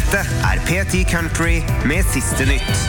Dette P10 Country med siste nytt.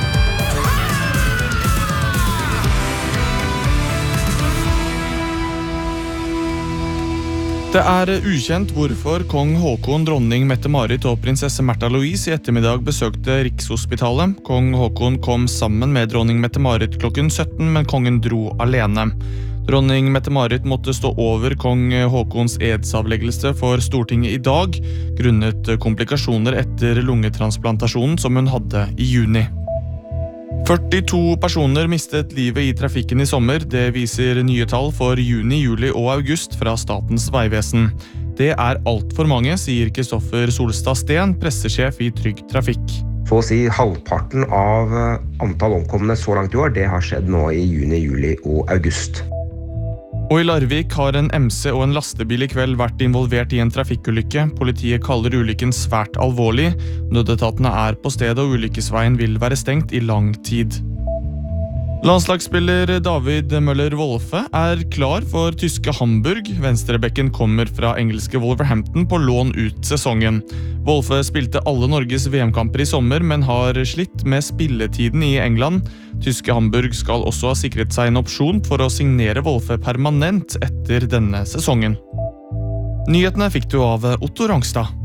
Det ukjent hvorfor kong Håkon, dronning Mette-Marit og prinsesse Märtha Louise i ettermiddag besøkte Rikshospitalet. Kong Håkon kom sammen med dronning Mette-Marit klokken 17, men kongen dro alene. Dronning Mette-Marit måtte stå over kong Håkons edsavleggelse for Stortinget i dag, grunnet komplikasjoner etter lungetransplantasjonen som hun hadde i juni. 42 personer mistet livet i trafikken i sommer. Det viser nye tall for juni, juli og august fra Statens Vegvesen. Det alt for mange, sier Kristoffer Solstad Steen, pressesjef i Trygg Trafikk. For å si halvparten av antall omkomne så langt i år, det har skjedd nå i juni, juli og august. Og i Larvik har en MC og en lastebil i kveld vært involvert i en trafikkulykke. Politiet kaller ulykken svært alvorlig. Nødetatene på stedet, og ulykkesveien vil være stengt i lang tid. Landslagsspiller David Møller-Wolfe klar for tyske Hamburg. Venstrebekken kommer fra engelske Wolverhampton på lån ut sesongen. Wolfe spilte alle Norges VM-kamper i sommer, men har slitt med spilletiden i England. Tyske Hamburg skal også ha sikret seg en opsjon for å signere Wolfe permanent etter denne sesongen. Nyhetene fikk du av Otto Rangstad.